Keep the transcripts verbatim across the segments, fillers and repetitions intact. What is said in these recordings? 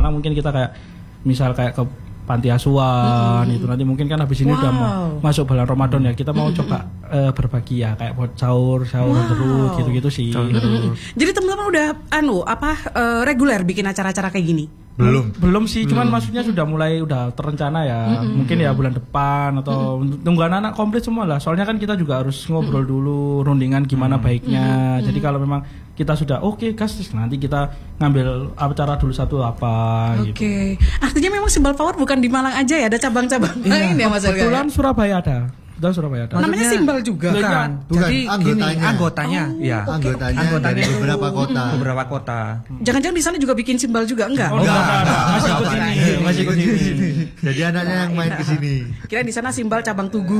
anak-anak mungkin kita kayak misal kayak ke panti asuhan mm-hmm. itu nanti mungkin kan habis ini wow. udah mau masuk bulan Ramadan ya kita mau mm-hmm. coba uh, berbagi ya kayak buat sahur sahur wow. terus gitu-gitu sih. Mm-hmm. Jadi teman-teman udah anu apa uh, reguler bikin acara-acara kayak gini? Belum. Belum sih, belum. Cuman maksudnya sudah mulai udah terencana ya. Mm-hmm. Mungkin ya bulan depan atau mm-hmm. tunggu anak-anak komplit semua lah. Soalnya kan kita juga harus ngobrol mm-hmm. dulu rundingan gimana mm-hmm. baiknya. Mm-hmm. Jadi kalau memang kita sudah oke okay, guys, nanti kita ngambil acara dulu satu apa okay. gitu. Oke. Artinya memang Simbal Power bukan di Malang aja ya, ada cabang-cabang lain ya Mas Elga. Kebetulan Surabaya ada. Dan Surabaya ada. Namanya Simbal juga kan? Bukan, jadi anggotanya. Gini, anggotanya, oh, ya. okay, anggotanya, okay. anggotanya dari beberapa kota. Beberapa kota. Jangan-jangan di sana juga bikin simbal juga enggak? Oh, enggak, enggak, enggak. Masih ikut sini, masih ikut sini. Jadi anaknya yang main ke sini. Kira di sana simbal cabang Tugu.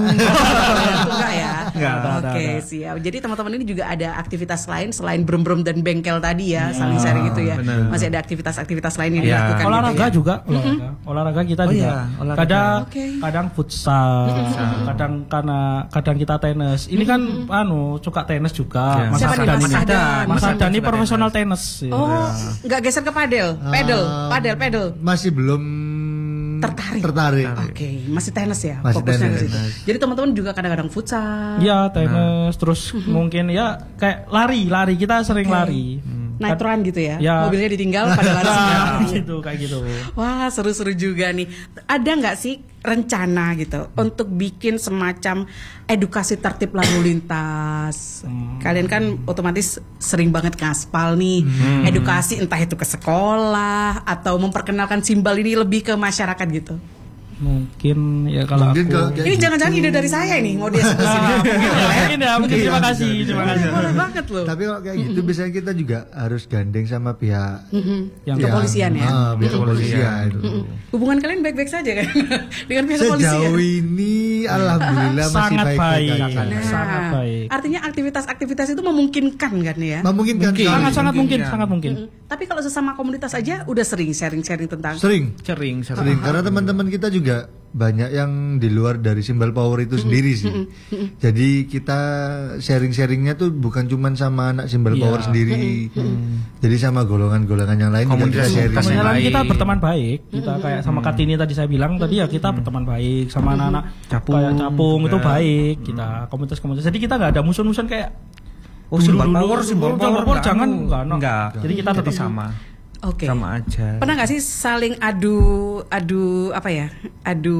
Enggak ya? Enggak. Oke, siap. Jadi teman-teman ini juga ada aktivitas lain selain brem-brem dan bengkel tadi ya, saling sharing gitu ya. Bener. Masih ada aktivitas-aktivitas lain yang ya. dilakukan olahraga gitu ya. juga, olahraga. Mm-hmm. Olahraga kita oh, juga. Iya, olahraga. Kadang okay. kadang futsal, mm-hmm. kadang karena kadang kita tenis. Ini kan mm-hmm. anu suka tenis juga. Ya. Mas Siapa nih, Ardan Mas ini. Ardan? Mas Ardan ini profesional tenis. Oh, ya. enggak geser ke padel, pedal, Uh, padel, pedal. Masih belum tertarik. Tertarik. Oke, okay. Masih tenis ya, masih fokusnya tenis, ke situ. Jadi teman-teman juga kadang-kadang futsal. Iya, tenis, nah. terus mm-hmm. mungkin ya kayak lari, lari kita sering okay. lari. Hmm. Night run gitu ya, ya. Mobilnya ditinggal pada lari nah, gitu kayak gitu. Wah, seru-seru juga nih. Ada nggak sih rencana gitu hmm. untuk bikin semacam edukasi tertib lalu lintas? Hmm. Kalian kan otomatis sering banget ngaspal nih, hmm. edukasi entah itu ke sekolah atau memperkenalkan simbal ini lebih ke masyarakat gitu. Mungkin ya kalau mungkin aku kalau ini jangan-jangan ide dari saya ini mau dia sebut sini. Mungkin ya, mungkin terima kasih, terima kasih. Boleh banget loh. Tapi kalau kayak gitu mm-hmm. biasanya kita juga harus gandeng sama pihak mm-hmm. yang kepolisian ya. Ah, pihak kepolisian itu. Mm-hmm. Hubungan kalian baik-baik saja kan dengan pihak kepolisian? Sejauh ini alhamdulillah masih sangat baik-baik baik. aja. Nah, sangat baik. Artinya aktivitas-aktivitas itu memungkinkan kan ya? Memungkinkan. Sangat-sangat mungkin, sangat mungkin. Mm-hmm. Tapi kalau sesama komunitas aja udah sering sharing-sharing tentang Sering. Sering, sering. Sering karena teman-teman kita juga banyak yang di luar dari Simbal Power itu mm-hmm. sendiri sih. Mm-hmm. Jadi kita sharing-sharingnya tuh bukan cuma sama anak Simbal yeah. Power sendiri. Mm-hmm. Jadi sama golongan-golongan yang lain juga kita sharing. Kebetulan kita berteman baik. Kita mm-hmm. kayak sama Kartini tadi saya bilang mm-hmm. tadi ya kita mm-hmm. berteman baik sama mm-hmm. anak-anak capung, kayak capung juga. Itu baik. Kita komunitas-komunitas. Jadi kita nggak ada musuh-musuhan kayak oh Simbal Power, Simbal Power jangan enggak. Enggak. Jadi kita tetap sama. Oke. Okay. Sama aja. Pernah nggak sih saling adu adu apa ya? Adu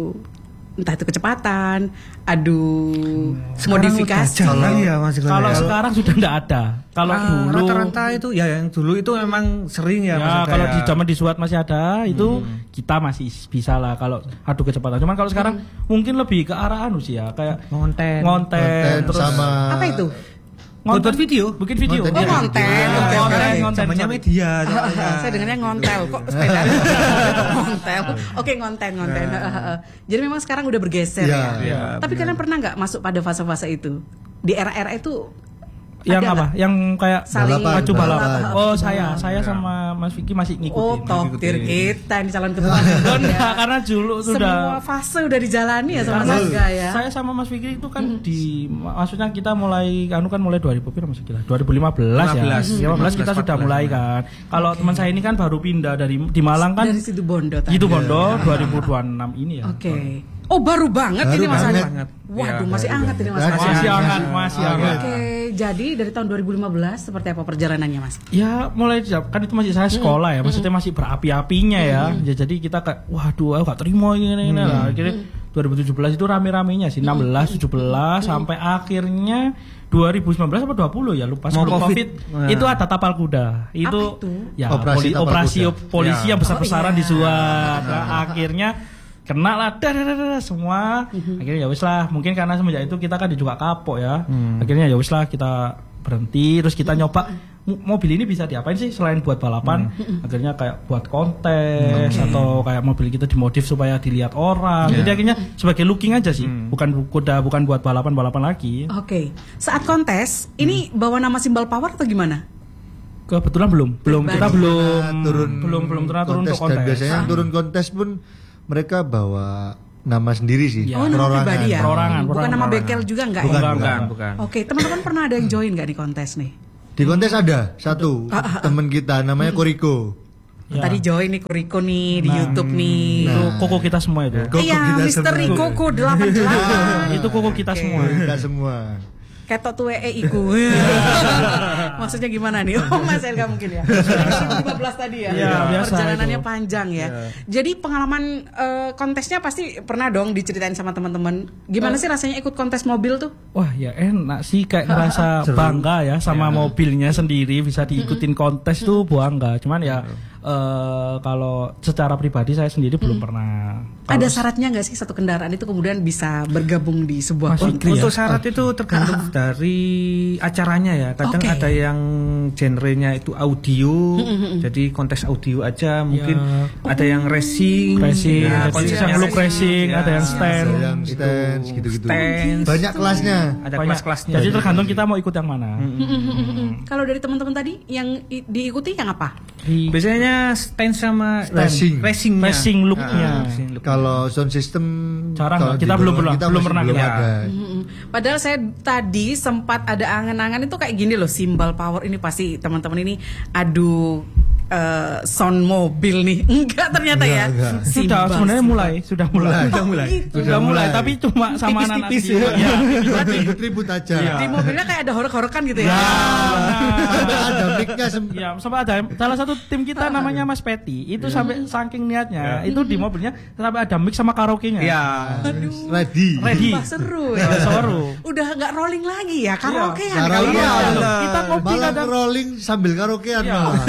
entah itu kecepatan, adu sekarang modifikasi. Ya, kalau ya. Sekarang sudah tidak ada. Kalau ah, dulu rata-rata itu ya yang dulu itu memang sering ya. Ya kalau di zaman di Suat masih ada itu hmm. kita masih bisa lah kalau adu kecepatan. Cuman kalau sekarang hmm. mungkin lebih ke arah anu sih ya kayak ngonten, ngonten, ngonten terus sama apa itu? Ngonten video, bikin video. Oh, ngonten, ngonten, ngonten, namanya media. Saya dengarnya ngontel kok sepeda. Ngontel. Oke, ngonten, ngonten. Jadi memang sekarang udah bergeser ya. Tapi kalian pernah nggak masuk pada fase-fase itu? Di era-era itu yang apa? Yang kayak saling maju balapan. Oh, saya, saya sama Mas Vicky masih ngikutin. Oh, toktir kita ini calon ketua. Enggak, karena dulu sudah semua fase udah dijalani ya sama Naga ya. Saya sama Mas Vicky itu kan di maksudnya kita mulai anu kan mulai dua ribu berapa Mas Vicky? dua ribu lima belas ya. lima belas kita sudah mulai kan. Kalau teman saya ini kan baru pindah dari di Malang kan. Dari situ Bondo tadi. Itu Bondo dua ribu dua puluh enam ini ya. Oke. Oh baru banget baru ini Mas banget. Waduh ya, masih hangat ini Mas. Masih, masih hangat, masih hangat. Oke, jadi dari tahun dua ribu lima belas seperti apa perjalanannya Mas? Ya mulai kan itu masih saya sekolah ya, maksudnya masih berapi-apinya ya. ya. Jadi kita kayak waduh aku gak terima ini ini lah. Akhirnya dua ribu tujuh belas itu rame-ramenya sih enam belas, tujuh belas sampai akhirnya dua ribu sembilan belas apa dua puluh ya lupa sebelum COVID, COVID nah. itu ada tapal kuda. Itu, itu? ya operasi, poli, operasi kuda. polisi ya. yang besar-besaran oh, iya. di Suat. Nah, akhirnya kena lah dah, dah, dah, dah, semua mm-hmm. akhirnya ya wis lah mungkin karena semenjak itu kita kan juga kapok ya hmm. akhirnya ya wis lah kita berhenti terus kita nyoba mobil ini bisa diapain sih selain buat balapan hmm. akhirnya kayak buat kontes hmm. atau kayak mobil kita dimodif supaya dilihat orang yeah. jadi akhirnya sebagai looking aja sih hmm. bukan kuda bukan buat balapan-balapan lagi. Oke okay. Saat kontes ini hmm. bawa nama Simbal Power atau gimana? Kebetulan belum belum Bari. kita belum turun belum belum turun turun untuk kontes dan biasanya ah. turun kontes pun mereka bawa nama sendiri sih. Oh, nama pribadi ya? Perorangan, bukan perorangan, nama perorangan. bengkel juga enggak bukan, ya? Bukan, bukan. Oke, okay, teman-teman pernah ada yang join enggak di kontes nih? Di kontes ada satu ah, ah, ah. teman kita namanya Koriko. Ya. Tadi join nih Kuriko nih di Nah, YouTube nih. Itu koko kita semua itu. Koko Iya, kita Misteri semua. Koko delapan delapan. Itu koko kita Oke. semua. Kita semua. Ketok tuwe e iku. Maksudnya gimana nih? Oh, Mas Elga mungkin ya. dua ribu lima belas tadi ya. Iya, biasa Perjalanannya itu. panjang ya. Jadi pengalaman eh, kontesnya pasti pernah dong diceritain sama teman-teman. Gimana sih rasanya ikut kontes mobil tuh? Wah ya enak sih kayak ngerasa bangga ya sama mobilnya sendiri bisa diikutin kontes tuh bangga. Cuman ya eh, kalau secara pribadi saya sendiri belum pernah. Ada syaratnya nggak sih satu kendaraan itu kemudian bisa bergabung di sebuah Mas kontes? Fikri ya? Untuk syarat itu tergantung dari acaranya ya. Kadang Oke. ada yang genrenya itu audio, jadi kontes audio aja. Mungkin ada yang racing, Racing, Nah, jadi konsepnya yang look racing, Ya. ada yang stand. Ada yang stand gitu-gitu. Stand. Banyak kelasnya. Ada Banyak. kelas-kelasnya. Jadi tergantung kita mau ikut yang mana. Kalau dari teman-teman tadi yang i- diikuti yang apa? Di Biasanya stand sama Racing. racingnya. racing look-nya. Ah, racing look. Kalau sound system Jarang, kalau kita di belum Golongan pernah- kita belum masih pernah belum kita. ada. Mm-mm. Padahal saya tadi sempat ada angan-angan itu kayak gini loh, Simbal Power ini pasti teman-teman ini adu eh, sound mobil nih. Enggak ternyata Enggak, ya. enggak. sudah Simbal, sebenarnya Simbal. mulai, sudah mulai. Sudah mulai. Sudah Sudah mulai, mulai. tapi cuma sama anak-anak Tipis-tipis sendiri. ya. Ya. Ribut-ribut aja. Di mobilnya kayak ada horok-horokan gitu ya. Sampai ada mic-nya sem- Ya, sampai ada salah satu tim kita namanya Mas Peti. Itu sampai saking niatnya, itu di mobilnya sampai ada mix sama karaoke-nya. Ya. ready. Ready. Wah, seru Ya, ya. seru. Udah nggak rolling lagi ya, karaokean Karaoke kali ya. ada. Kita ngopi Malah kadang. rolling sambil karaokean Iya. malah.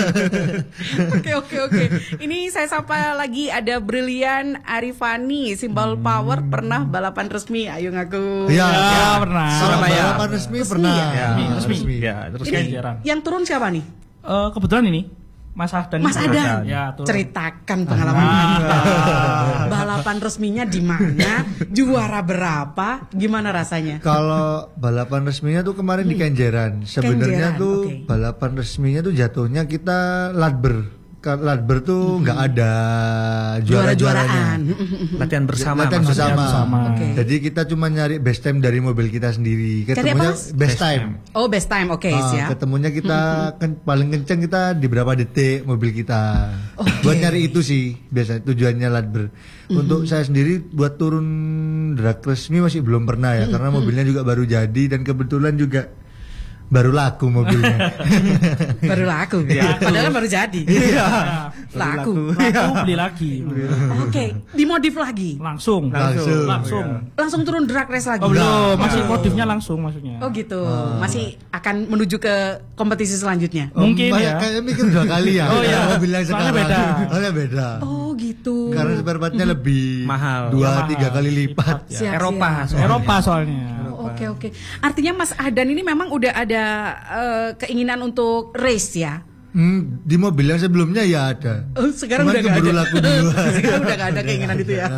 Oke oke oke. Ini saya sapa lagi ada Brilian Arifani, Simbal Power pernah balapan resmi. Ayo ngaku. Iya, Ya, pernah. Kalau Surabaya. balapan resmi Resmi pernah. ya? Resmi, resmi. Ya, terus Ini Sekian jarang. yang turun siapa nih? Eh, kebetulan ini Mas Ahdan. Mas itu. Adan. Ya, turun. Ceritakan pengalaman Anda. Balapan resminya di mana? Juara berapa? Gimana rasanya? Kalau balapan resminya tuh kemarin di Kenjeran. Sebenarnya Kenjeran, tuh oke. balapan resminya tuh jatuhnya kita ladber. Ka- Ladber tuh nggak ada Juara-juaraan. juara-juaranya. latihan bersama. Latihan maksudnya. bersama. bersama. Oke. Jadi kita cuma nyari best time dari mobil kita sendiri. Cari Ketemunya apa? best time. Oh, best time. Oke, Ah, siap. ketemunya kita ken- paling kenceng kita di berapa detik mobil kita. Oke. Buat nyari itu sih biasa tujuannya ladber. Untuk saya sendiri buat turun drag resmi masih belum pernah ya karena mobilnya juga baru jadi dan kebetulan juga baru laku mobilnya. Baru laku. Padahal baru jadi. Ya, Laku. laku beli lagi. Oke, dimodif lagi. Langsung. Langsung. Langsung. Langsung turun drag race lagi. Oh, belum, masih modifnya langsung maksudnya. Oh gitu. Masih akan menuju ke kompetisi selanjutnya. Mungkin Oh, ya. Kayak mikir dua kali ya. Oh, iya. Mobil yang Soalnya sekarang. beda. Soalnya beda. Oh gitu. Karena spare partnya lebih Mahal. dua Ya, tiga mahal. kali lipat. Ya. Siap, Eropa, siap. soalnya. Eropa soalnya. Oh, Oke oke. Artinya Mas Ahdan ini memang udah ada eh, keinginan untuk race ya. Hmm, di mobil yang sebelumnya ya ada. Oh, sekarang Cuman udah gak keburu ada. laku duluan. Sekarang udah gak ada keinginan itu ya.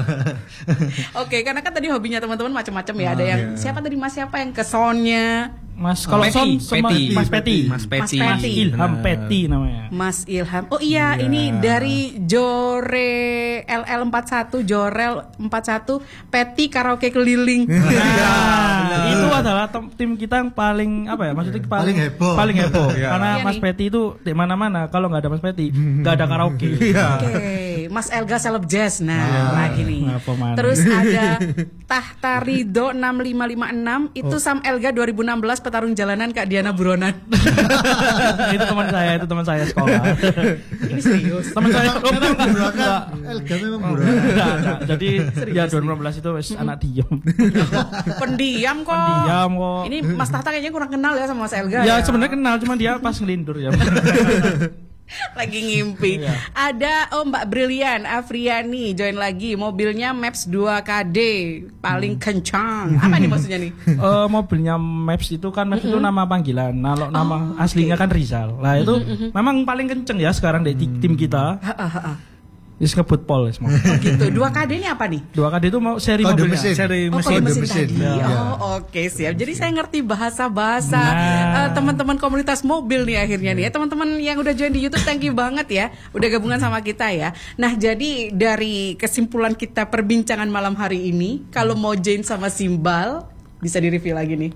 Oke, karena kan tadi hobinya teman-teman macam-macam ya. Ada yang siapa tadi Mas siapa yang ke soundnya? Mas kalau Peti, son sama Peti. Mas Peti. Mas Peti. Mas Peti. Ilham Benar. Peti namanya. Mas Ilham. Oh iya, ini dari Jore L L empat puluh satu, Jorel empat puluh satu, Peti karaoke keliling. Nah, itu adalah tem- tim kita yang paling apa ya? Maksudnya paling Paling heboh. Paling heboh. Karena Iya Mas nih. Peti itu di mana-mana. Kalau nggak ada Mas Peti, nggak ada karaoke. Oke, Mas Elga Celeb Jazz. Nah, lagi nih. Apa mana? Terus ada Tahta Rido enam lima lima enam itu Sam Elga dua ribu enam belas petarung jalanan Kak Diana Buronan. Itu teman saya, itu teman saya sekolah. Ini serius. Teman saya oh, enggak, enggak, enggak. Burakan, Elga memang burakan. Enggak, enggak. Jadi ya dua ribu enam belas itu wis anak diem. Pendiam kok. Pendiam kok. Ini Mas Tahta kayaknya kurang kenal ya sama Mas Elga. Ya sebenarnya kenal, cuma dia pas ngelindur ya. Lagi ngimpi. Iya. Ada oh Mbak Brilian Afriani join lagi, mobilnya Maps dua K D paling kencang. Apa nih maksudnya nih? Eh, mobilnya Maps itu kan Maps itu nama panggilan. Nah, kalau nama aslinya kan Rizal. Lah itu memang paling kenceng ya sekarang di ti- tim kita. Ha, ha, ha, ha. Is ngebut pol semua. Oh gitu. dua K D ini apa nih? dua K D itu mau seri Kode mobilnya. mesin. Seri Oh, mesin. kode Kode mesin, mesin, tadi. ya. Oh, oke siap. Jadi saya ngerti bahasa-bahasa Nah. eh, teman-teman komunitas mobil nih akhirnya nih. Ya, teman-teman yang udah join di YouTube, thank you banget ya, udah gabungan sama kita ya. Nah, jadi dari kesimpulan kita perbincangan malam hari ini, kalau mau join sama Simbal bisa di-review lagi nih.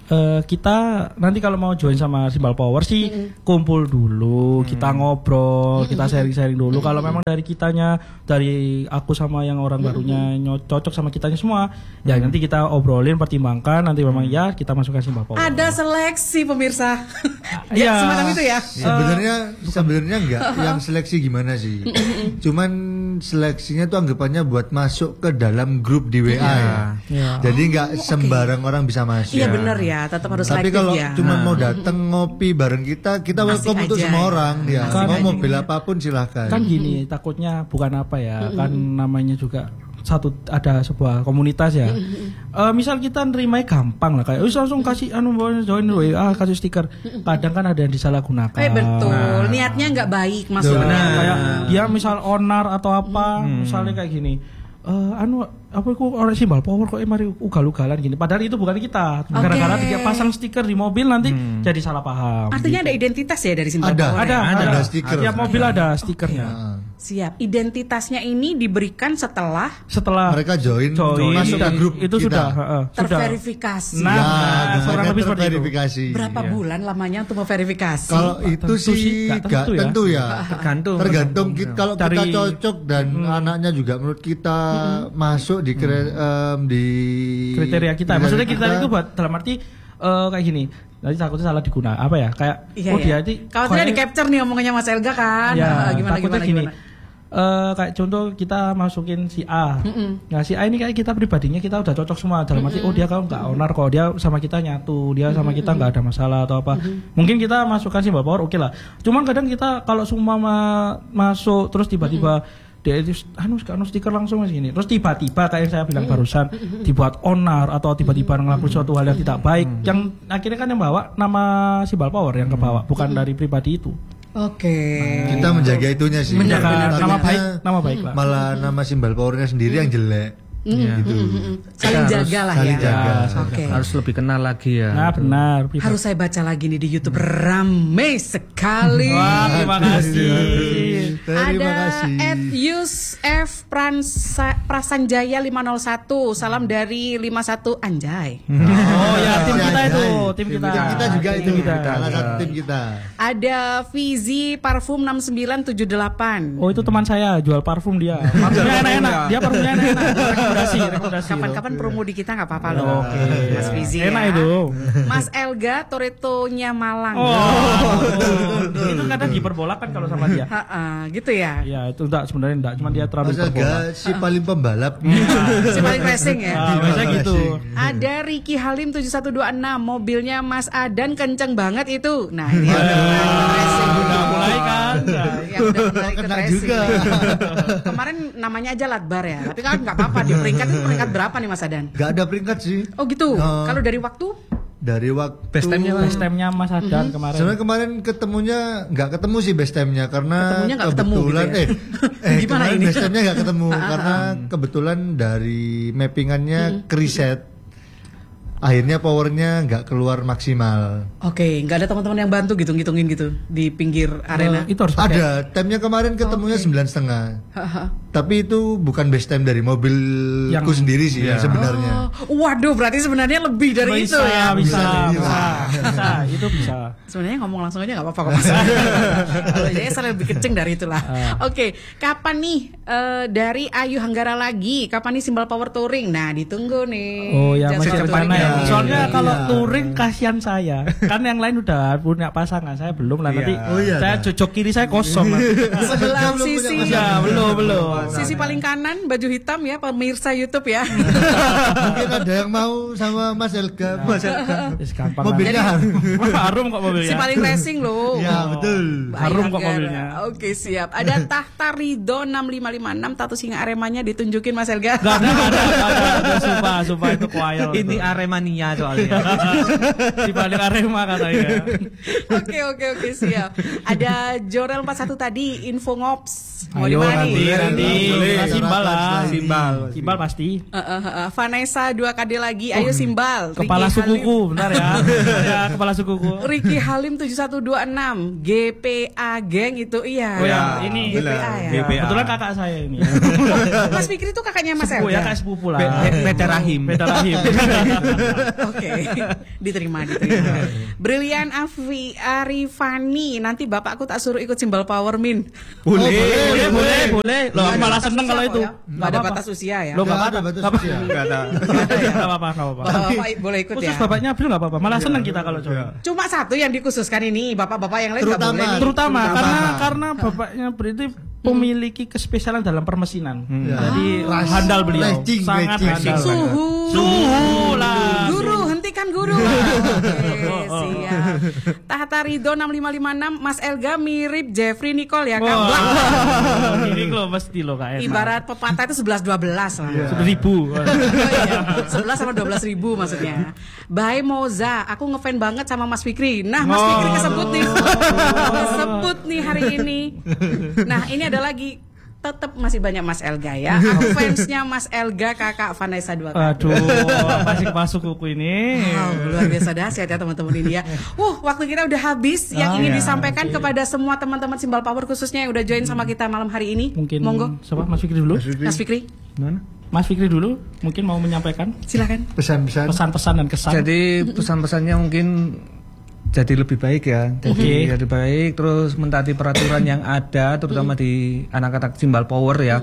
Uh, kita nanti kalau mau join sama Simbal Power sih mm-hmm. kumpul dulu, mm-hmm. kita ngobrol, mm-hmm. kita sharing-sharing dulu. Mm-hmm. Kalau memang dari kitanya, dari aku sama yang orang mm-hmm. barunya nyo- cocok sama kitanya semua, mm-hmm. ya nanti kita obrolin, pertimbangkan, nanti memang ya kita masukkan Simbal Power. Ada seleksi pemirsa. Ya, semacam itu ya. Sebenarnya uh, sebenarnya enggak yang seleksi gimana sih? Cuman seleksinya tuh anggapannya buat masuk ke dalam grup di W A ya. ya. Jadi enggak oh, sembarang okay. orang bisa masuk. Iya benar ya, tetap harus Tapi selektif kalau ya. cuma mau datang ngopi bareng kita, kita welcome untuk semua orang ya. Kan, mau mobil apapun silahkan. Kan gini, takutnya bukan apa ya, kan namanya juga satu ada sebuah komunitas ya. uh, misal kita nerimanya gampang lah, kayak langsung kasih anu join W A, kasih stiker. Kadang kan ada yang disalahgunakan. Eh betul, nah. niatnya nggak baik maksudnya. Nah, kayak dia misal onar atau apa, hmm. misalnya kayak gini. Uh, anu apa itu orang Simbal Power kok mari ugal-ugalan gini, padahal itu bukan kita. Okay. Gara-gara dia pasang stiker di mobil nanti hmm. jadi salah paham. Artinya gitu. Ada identitas ya dari Simbal ada, Power. Ada, ya? ada, ada, ada stiker. Tiap mobil ada stikernya. Okay. Siap. Identitasnya ini diberikan setelah setelah mereka join, join masuk ke grup itu kita. sudah uh, terverifikasi. Nah, nah kurang lebih seperti verifikasi. Berapa iya. bulan lamanya untuk memverifikasi? Kalau itu tentu sih enggak tentu, tentu ya. Tergantung. Tergantung kita, kalau Cari, kita cocok dan hmm. anaknya juga menurut kita hmm. masuk di kre, hmm. um, di kriteria kita. Maksudnya kita, kita itu buat dalam arti uh, kayak gini. Nanti takutnya salah diguna apa ya? Kayak iya, oh iya. dia itu kalau tidak di capture nih omongannya Mas Elga kan. Ya, gimana gimana gini. gimana. Uh, kayak contoh kita masukin si A. Mm-mm. Nah si A ini kayak kita pribadinya kita udah cocok semua dalam arti oh dia kalau nggak onar kok, dia sama kita nyatu, dia sama kita nggak ada masalah atau apa. Mm-hmm. Mungkin kita masukkan Simbal Power oke okay lah. Cuman kadang kita kalau semua ma- masuk terus tiba-tiba mm-hmm. dia itu anu anu stiker langsung segini. Terus tiba-tiba kayak yang saya bilang mm-hmm. barusan dibuat onar atau tiba-tiba mm-hmm. ngelakuin suatu hal yang tidak baik mm-hmm. yang akhirnya kan yang bawa nama Simbal Power yang kebawa bukan mm-hmm. dari pribadi itu. Oke. Okay. Kita menjaga itunya sih. Menjaga nama baik, nama baik lah. Malah nama Simbal Powernya sendiri yang jelek. Mm, gitu. Mm, mm, mm. Saling jaga lah saling ya. Jaga. Oke. Okay. Harus lebih kenal lagi ya. Nah benar. Pribadi. Harus saya baca lagi nih di YouTube rame sekali. Wah terima kasih. Terima kasih. Ada at Yusuf Pransa, Prasanjaya lima nol satu. Salam dari lima satu Anjay. Oh ya tim kita itu, tim kita. Tim kita juga itu. Salah satu tim kita. Ada Fizi Parfum enam sembilan tujuh delapan. Oh itu teman saya jual parfum dia. Parfumnya enak-enak. Dia parfumnya enak-enak. Rekomendasi, rekomendasi. Kapan-kapan promo di kita nggak apa-apa loh. Oke. Okay. Mas Fizi. Enak ya. itu. Mas Elga Toretonya Malang. Oh. oh. Itu kadang diperbolakan kalau sama dia. Ha-ha, gitu ya. Iya, itu enggak sebenarnya enggak, cuma dia terlalu Mas Elga si paling pembalap. Si paling racing ya. Ah, biasanya gitu. Ada Ricky Halim tujuh satu dua enam, mobilnya Mas Adan kenceng banget itu. Nah, ini udah mulai kan. Ya udah mulai ke racing. Kemarin namanya aja Latbar ya. Tapi kan enggak apa-apa, di peringkat itu peringkat berapa nih Mas Adan? Enggak ada peringkat sih. Oh gitu. Uh, Kalau dari waktu? Dari waktu best time-nya best time-nya Mas Adan mm-hmm. kemarin. Sebenarnya kemarin ketemunya nggak ketemu sih best time-nya karena ketemunya kebetulan ketemu, gitu ya? eh eh gimana kemarin ini? best time-nya nggak ketemu karena kebetulan dari mappingannya mm-hmm. kereset. Akhirnya powernya nggak keluar maksimal. Oke, okay, nggak ada teman-teman yang bantu gitu ngitungin gitu di pinggir arena. Uh, itu harus ada. Time-nya kemarin ketemunya sembilan setengah. Tapi itu bukan best time dari mobilku yang, sendiri sih ya. sebenarnya. Oh, waduh, berarti sebenarnya lebih dari bisa, itu ya. Bisa, bisa, bisa, bisa, itu bisa. Sebenarnya ngomong langsung aja nggak apa-apa kok Mas. Kalau jadi saya lebih kenceng dari itulah. Uh. Oke, okay, kapan nih uh, dari Ayu Hanggara lagi? Kapan nih Simbal Power Touring? Nah, ditunggu nih. Oh ya, masih rencana ya. Soalnya iya, kalau iya. touring kasihan saya. Kan yang lain udah punya pasangan, saya belum lah. Nanti oh, iya, saya jojok kiri saya kosong. Sebelah sisi. Ya, belum, belum. Sisi paling kanan baju hitam ya pemirsa YouTube ya. Mungkin ada yang mau sama Mas Elga. Mas Elga. Mobilnya harum. Harum kok mobilnya. Si paling racing loh. Ya, betul. Harum kok mobilnya. Oke, siap. Ada Tahta Ridho enam lima lima enam tato singa Aremanya ditunjukin Mas Elga. Enggak ada, ada, ada. Sumpah, sumpah itu kuayal. Ini Aremania soalnya. Di balik Arema katanya. Oke, oke, oke, siap. Ada Jorel empat satu tadi info ngops. Mau Ayo dimana nanti, nih? nanti. Simbal lah. Simbal. Simbal pasti. Uh, uh, uh, Vanessa dua K D lagi. Ayo Simbal. Kepala Ricky sukuku, Halim. bentar ya. Ya, kepala sukuku. Ricky Halim tujuh satu dua enam G P A geng itu iya. Oh ya, ini G P A ya. G P A. Kebetulan kakak saya ini. Mas Fikri itu kakaknya Mas Sepupu ya, Elga. kakak sepupu lah. Beda rahim. Beda rahim. Oke, diterima, diterima. Brilian Afi Arifani, nanti bapakku tak suruh ikut Simbal Power Min. Boleh, boleh, boleh, boleh. Loh, Nggak ada malah batas seneng usia kalau kok itu. ya? Nggak ada batas usia ya. Lo enggak Nggak apa-apa. ada batas Nggak apa-apa. usia. Enggak ada. Enggak apa-apa, enggak apa-apa. Bapak boleh ikut Khusus ya. bapaknya April enggak apa-apa. Malah seneng kita kalau cowok. Cuma satu yang dikhususkan ini, bapak-bapak yang lain nggak Terutama- boleh. nih. Terutama Terutama. karena karena bapaknya berarti memiliki kespesialan dalam permesinan. Ya. Jadi Ras- handal beliau, racing, sangat racing. handal. Suhu. Suhu lah. Guru, hentikan guru. Oke, siap. Tahta Ridho enam lima lima enam, Mas Elga mirip Jeffrey Nicole ya, Kak. Wah. Blak. Ini lo pasti lo Kak. Ibarat pepatah itu sebelas dua belas lah. Seribu. Oh iya, sebelas sama dua belas ribu maksudnya. Bye Moza, aku ngefan banget sama Mas Fikri. Nah, Mas Oh. Fikri kesebut nih. Kesebut nih hari ini. Nah, ini ada lagi. Tetap masih banyak Mas Elga ya. Aku fansnya Mas Elga, kakak Vanessa dua kali. Aduh, apa sih masuk kuku ini? Wow, luar biasa dahsyat ya teman-teman ini ya. Uh, waktu kita udah habis. Yang Ah, ingin ya, disampaikan oke. kepada semua teman-teman Simbal Power khususnya yang udah join sama kita malam hari ini. Mungkin Monggo, siapa Mas Fikri dulu? Mas Fikri, Mana? Mas Fikri dulu mungkin mau menyampaikan silakan. Pesan-pesan. pesan-pesan dan kesan. Jadi pesan-pesannya mungkin jadi lebih baik ya. Jadi Oke. jadi baik, terus mentaati peraturan yang ada, terutama di anak-anak Simbal Power ya.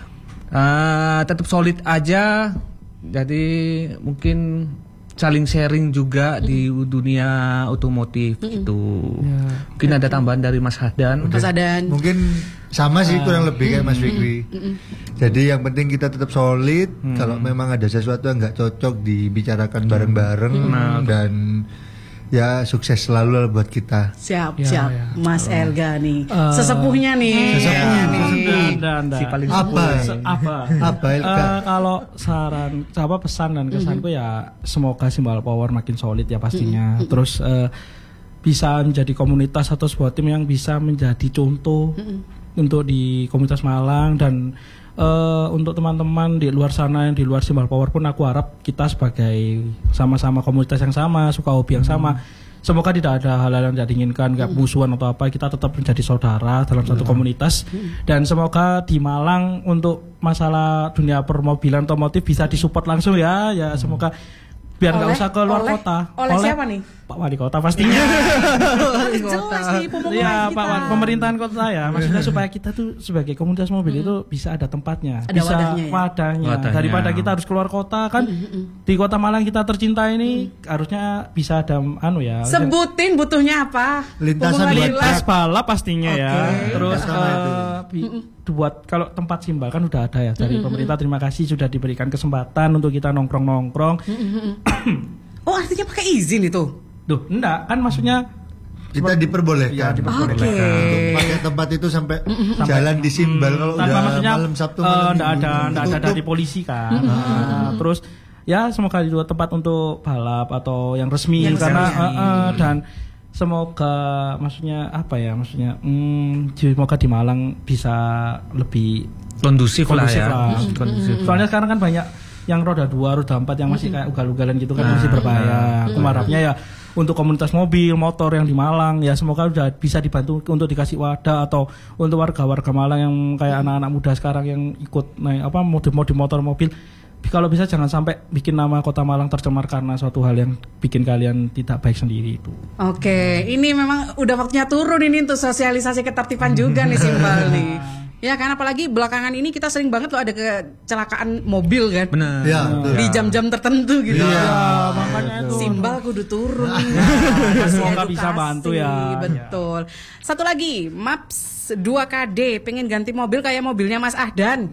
Ah, tetap solid aja. Jadi mungkin saling sharing juga di dunia otomotif gitu. Mungkin ada tambahan dari Mas Hadan. Mas Adan. Mungkin sama sih kurang lebih kayak Mas Fikri. Jadi yang penting kita tetap solid. Kalau memang ada sesuatu yang nggak cocok dibicarakan bareng-bareng dan ya sukses selalu lah buat kita. Siap, Ya, siap. ya. Mas Elga nih. Eh, Sesepuhnya nih. Sesepuhnya Ya, nih. nih. Anda, anda. Si paling Apa? Se- apa? Apa, Elga? Eh, kalau saran, apa pesan dan kesanku ya semoga Simbal Power makin solid ya pastinya. Terus eh, bisa menjadi komunitas atau sebuah tim yang bisa menjadi contoh untuk di komunitas Malang dan eh, untuk teman-teman di luar sana yang di luar Simbal Power pun aku harap kita sebagai sama-sama komunitas yang sama, suka hobi yang sama. Semoga tidak ada hal-hal yang tidak diinginkan, nggak musuhan atau apa. Kita tetap menjadi saudara dalam satu komunitas. Dan semoga di Malang untuk masalah dunia permobilan otomotif bisa disupport langsung ya. Ya semoga biar nggak Oleh- usah ke luar oleh- kota. oleh siapa nih? Pak Wali Kota pastinya. Jelas nih pemukulan Iya kita. Pak Wali, pemerintahan kota ya. Maksudnya supaya kita tuh sebagai komunitas mobil itu bisa ada tempatnya, Ada bisa wadahnya ya? wadahnya. Wadahnya. Daripada kita harus keluar kota kan. Di kota Malang kita tercinta ini harusnya bisa ada anu ya. Sebutin butuhnya apa? Lintasan Pemukulan buat lintas. Lintas balap pastinya ya. Oke. Terus Sama itu. eh, bi- buat kalau tempat simbal kan udah ada ya dari pemerintah. Terima kasih sudah diberikan kesempatan untuk kita nongkrong-nongkrong. Oh, artinya pakai izin itu. Duh, enggak kan maksudnya Kita diperbolehkan. Iya, diperbolehkan. Oke. Untuk pakai tempat itu sampai jalan di Simbal kalau tanpa udah maksudnya malam Sabtu eh, malam enggak Minggu ada enggak ada ditutup. dari polisi kan. Nah, terus ya semoga itu tempat untuk balap atau yang resmi Yang karena resmi. eh, eh, dan semoga maksudnya apa ya maksudnya hmm, semoga di Malang bisa lebih Kondusif, lah kondusif ya. lah. Kondusif. Soalnya sekarang kan banyak yang roda dua, roda empat yang masih kayak ugal-ugalan gitu kan masih berbahaya. Aku harapnya ya untuk komunitas mobil, motor yang di Malang ya semoga udah bisa dibantu untuk dikasih wadah atau untuk warga-warga Malang yang kayak anak-anak muda sekarang yang ikut naik apa mode-mode motor mobil. Kalau bisa jangan sampai bikin nama Kota Malang tercemar karena suatu hal yang bikin kalian tidak baik sendiri itu. Oke, ini memang udah waktunya turun ini untuk sosialisasi ketertiban juga nih Simbal nih. Ya kan apalagi belakangan ini kita sering banget loh ada kecelakaan mobil kan. Benar. Ya, betul. Di jam-jam tertentu gitu. Iya. Ya, makanya itu. Simbal kudu turun. Semoga Edukasi, bisa bantu ya. Betul. Satu lagi, Maps dua K D pengen ganti mobil kayak mobilnya Mas Ahdan.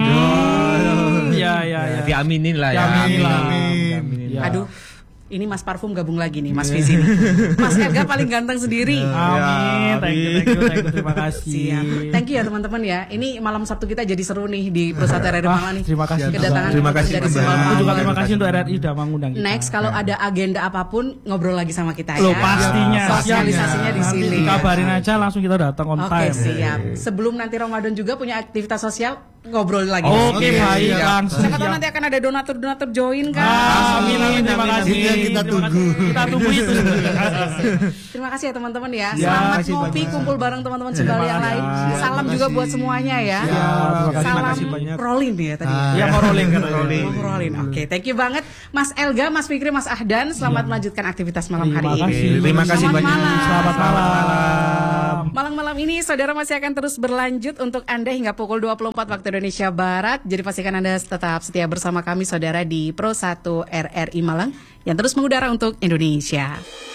Hmm, ya ya ya. Diaminin lah ya. Diaminin lah. Diaminin. Ya. Aduh, ini Mas Parfum gabung lagi nih, Mas Fizi nih. Mas Elga paling ganteng sendiri. Amin. Thank you, thank you, thank you. Terima kasih. Siap. Thank you ya teman-teman ya. Ini malam Sabtu kita jadi seru nih di perusahaan R R I Ah, Malang nih. terima kasih. Kedatangan Terima kasih dari kembali. Simbal Aku juga Power. terima kasih untuk R R I udah mengundang kita. Next kalau ada agenda apapun ngobrol lagi sama kita Loh ya. pastinya. Sosialisasinya di Nanti sini. dikabarin aja langsung kita datang on Oke time. siap. Sebelum nanti Ramadan juga punya aktivitas sosial ngobrol lagi. Oke, Oke, baik siap. langsung. Siapa tahu siap. nanti akan ada donatur-donatur join kan. Ah, amin, amin, terima Amin, kasih. amin. Itu yang kita Terima kasih. tunggu. Kita tunggu itu. Terima kasih ya teman-teman ya. Ya, Selamat kasih ngopi banyak. kumpul bareng teman-teman Simbal Terima yang kasih. lain. Siap, Salam terima juga kasih. buat semuanya ya. Siap, terima kasih. Salam Terima kasih banyak. rolling ya tadi. Ah. Ya mau rolling kan Rolling. Mau rolling. Oke, thank you banget Mas Elga, Mas Fikri, Mas Ahdan. Selamat melanjutkan aktivitas malam hari Terima ini. kasih. Terima kasih Selamat banyak. malam. Selamat malam. Malam-malam ini saudara masih akan terus berlanjut untuk Anda hingga pukul dua puluh empat waktu Indonesia Barat. Jadi pastikan Anda tetap setia bersama kami saudara di Pro satu R R I Malang yang terus mengudara untuk Indonesia.